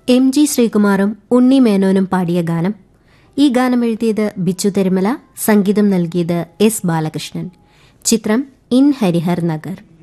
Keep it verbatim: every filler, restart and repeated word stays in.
M G ശ്രീകുമാറും ഉണ്ണി മേനോനും പാടിയ ഗാനം. ഈ ഗാനം എഴുതിയത് ബിച്ചു തെരുമല, സംഗീതം നൽകിയത് എസ് ബാലകൃഷ്ണൻ. ചിത്രം ഇൻ ഹരിഹർ നഗർ.